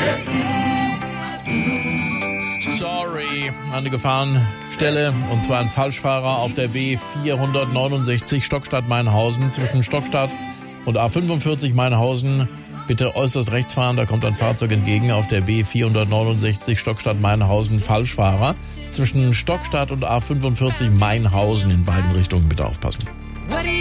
Sorry, eine Gefahrenstelle, und zwar ein Falschfahrer auf der B469 Stockstadt-Meinhausen zwischen Stockstadt und A45 Meinhausen. Bitte äußerst rechts fahren, da kommt ein Fahrzeug entgegen auf der B469 Stockstadt-Meinhausen. Falschfahrer zwischen Stockstadt und A45 Meinhausen, in beiden Richtungen bitte aufpassen.